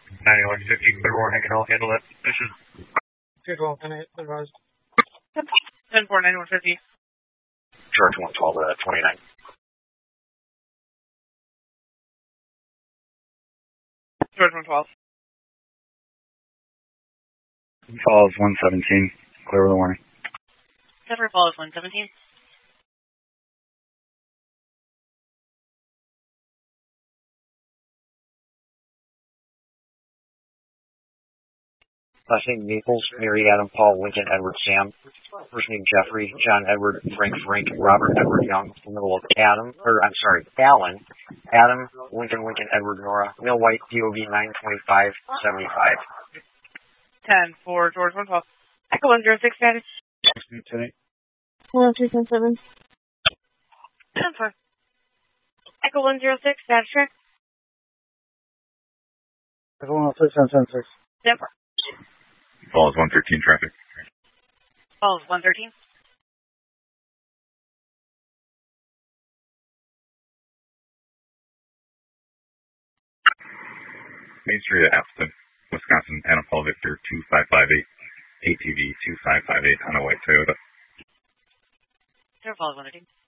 9150, Clearwater, I can all handle that position. Good, well, can I advise? 10-4, 9150. Charge 112, 29. George 112. Falls 117, clear with a warning. Denver Falls 117. Last name Maples, Mary Adam, Paul, Lincoln, Edward, Sam. First name Jeffrey, John Edward, Frank, Robert, Edward, Young. Middle of Alan, Adam, Lincoln, Edward, Nora. Millwhite, POV 92575. 10-4, George 112. Echo 106 status. 103.7. 10-4. Echo 106 status check. Echo 103.776. Denver. Falls 113 traffic. Falls 113. Main Street at Appleton, Wisconsin, Adam Paul Victor 2558, ATV 2558 on a white Toyota. Denver Falls 113.